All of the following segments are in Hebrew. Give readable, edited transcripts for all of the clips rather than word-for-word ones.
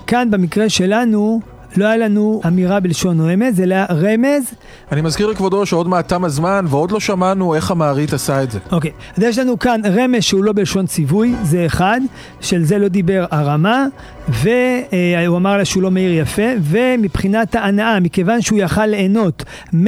כאן במקרה שלנו לא היה לנו אמירה בלשון רמז, אלא רמז. אני מזכיר לכבודו שעוד מעט תם הזמן ועוד לא שמענו איך המערית עשה את זה. אוקיי, אז יש לנו כאן רמז שהוא לא בלשון ציווי, זה אחד, של זה לא דיבר הרמה, והוא אמר לה שהוא לא מאיר יפה, ומבחינת ההנאה, מכיוון שהוא יכל ליהנות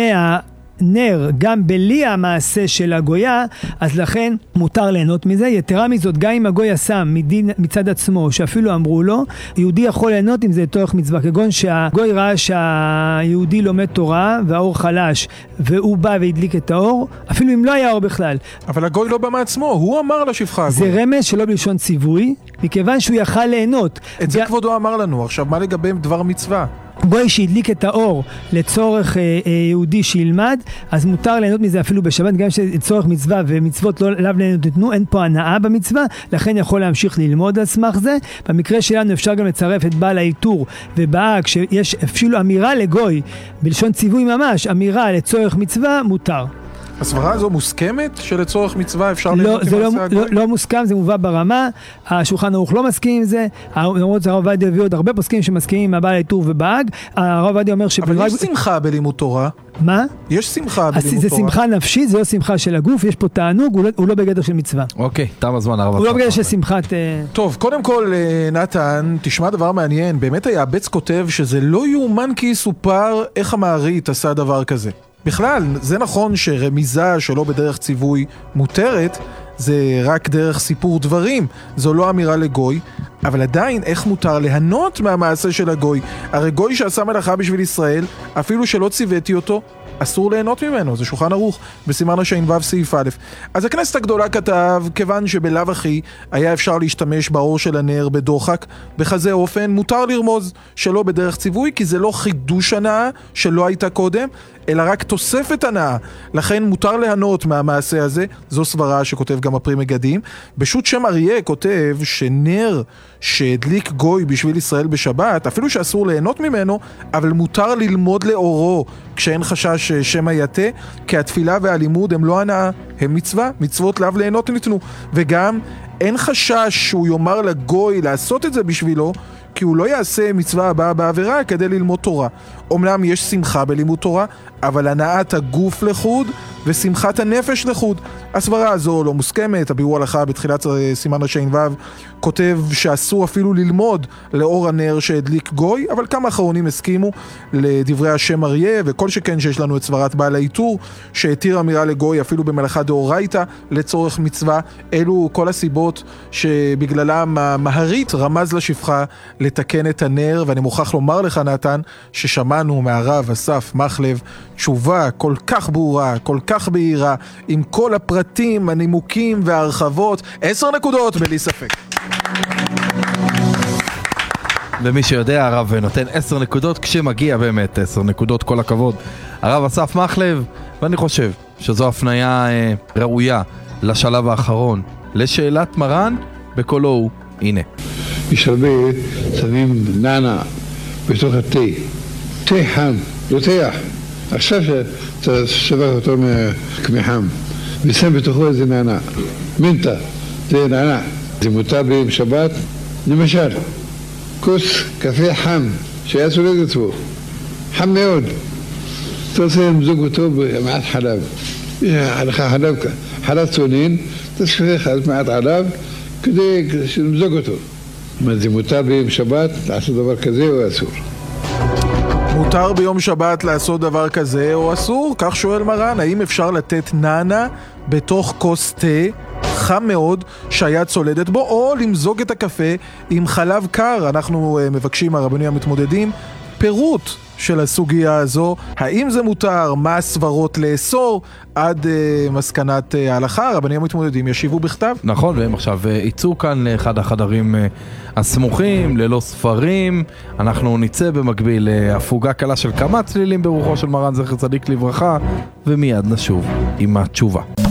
נר גם בלי המעשה של הגויה, אז לכן מותר ליהנות מזה. יתרה מזאת, גם אם הגוי עשה מדין מצד עצמו, שאפילו אמרו לו, יהודי יכול ליהנות עם זה לתוך מצווה, כגון שהגוי ראה שהיהודי לומד תורה והאור חלש, והוא בא והדליק את האור, אפילו אם לא היה אור בכלל. אבל הגוי לא בא מעצמו, הוא אמר לשפחה הגוי. זה רמז שלא בלשון ציווי, מכיוון שהוא יכל ליהנות. את זה כבודו אמר לנו. עכשיו, מה לגבי דבר מצווה? גוי שהדליק את האור לצורך יהודי שילמד, אז מותר ליהנות מזה אפילו בשבת, גם שצורך מצווה ומצוות לא לאו ניתנו, אין פה הנאה במצווה, לכן יכול להמשיך ללמוד על סמך זה. במקרה שלנו אפשר גם לצרף את בעל האיתור ובאג, שיש אפילו אמירה לגוי, בלשון ציווי ממש, אמירה לצורך מצווה, מותר. הסברה הזו מוסכמת שלצורך מצווה אפשר ליהנות עם מעשה הגוי? לא מוסכם, זה מובא ברמה, השולחן ערוך לא מסכים עם זה, למרות הרב עובדיה הביא עוד הרבה פוסקים שמסכימים עם הבעל האיתור ובאג, הרב עובדיה אומר אבל יש שמחה בלימוד תורה. מה? יש שמחה בלימוד תורה. זה שמחה נפשית, זה לא שמחה של הגוף, יש פה תענוג, הוא לא בגדר של מצווה. אוקיי, תם הזמן הרב. הוא לא בגדר של שמחת... טוב, קודם כל, נתן, תשמע דבר מעניין, באמת היעבץ כותב שזה לא יאומן כי יסופר איך המערית עשה דבר כזה. בכלל, זה נכון שרמיזה שלא בדרך ציווי מותרת, זה רק דרך סיפור דברים, זו לא אמירה לגוי, אבל עדיין איך מותר ליהנות מהמעשה של הגוי? הרי גוי שעשה מלאכה בשביל ישראל, אפילו שלא ציוויתי אותו, אסור ליהנות ממנו, זה שולחן ערוך בסימן הש"ו סעיף א'. אז הכנסת הגדולה כתב, כיוון שבלאו הכי היה אפשר להשתמש באור של הנר בדוחק, בכזה אופן מותר לרמוז שלא בדרך ציווי, כי זה לא חידוש הנאה שלא הייתה קודם, אלא רק תוספת הנאה. לכן מותר ליהנות מהמעשה הזה, זו סברה שכותב גם הפרי מגדים. בשו"ת שם אריה כותב שנר שהדליק גוי בשביל ישראל בשבת, אפילו שאסור ליהנות ממנו, אבל מותר ללמוד לאורו כשאין חשש שמא יתה, כי התפילה והלימוד הם לא הנאה, הם מצווה, מצוות לאו ליהנות ניתנו. וגם אין חשש שהוא יאמר לגוי לעשות את זה בשבילו, כי הוא לא יעשה מצווה הבאה בעבירה כדי ללמוד תורה. אומנם יש שמחה בלימוד תורה, אבל הנאת הגוף לחוד ושמחת הנפש לחוד. הסברה הזו לא מוסכמת. הביאור הלכה בתחילת סימן הש"ו כותב שאסור אפילו ללמוד לאור הנר שהדליק גוי, אבל כמה אחרונים הסכימו לדברי השם אריה, וכל שכן שיש לנו את סברת בעל האיתור שהתיר אמירה לגוי אפילו במלאכה דאורייתא לצורך מצווה. אלו כל הסיבות שבגללם המהרית רמז לשפחה לתקן את הנר. ואני מוכרח לומר לך נתן ששמענו מהרב אסף מחלב תשובה כל כך ברורה, כל כך בהירה, עם כל הפרטים, הנימוקים וההרחבות. 10 נקודות בלי ספק. ומי שיודע, הרב נותן 10 נקודות כשמגיע באמת 10 נקודות, כל הכבוד. הרב אסף מחלב, ואני חושב שזו הפניה ראויה לשלב האחרון, לשאלת מרן בקולו הוא. הנה. יש הרבה שמים נענה בתוך התה. תה חם, רותח. עכשיו שאתה שבח אותו כמחם, ושם בתוכו איזה נענה. מנטה, זה נענה. זה מותר ביום שבת, למשל, כוס קפה חם, שהיה צולד עצמו, חם מאוד. אתה רוצה למזוג אותו במעט חלב. יש לך חלב צונן, אתה שפך על מעט חלב כדי למזוג אותו. זה מותר ביום שבת לעשות דבר כזה או אסור? מותר ביום שבת לעשות דבר כזה או אסור? כך שואל מרן, האם אפשר לתת נענה בתוך כוס תה חם מאוד שהיה צולדת בו, או למזוג את הקפה עם חלב קר? אנחנו מבקשים הרבנים המתמודדים פירוט של הסוגיה הזו, האם זה מותר, מה הסברות לאסור, עד מסקנת ההלכה. הרבנים המתמודדים ישיבו בכתב. נכון, והם עכשיו ייצאו כאן לאחד החדרים הסמוכים, ללא ספרים. אנחנו ניצא במקביל להפוגה קלה של כמה צלילים ברוחו של מרן זכר צדיק לברכה, ומיד נשוב עם התשובה.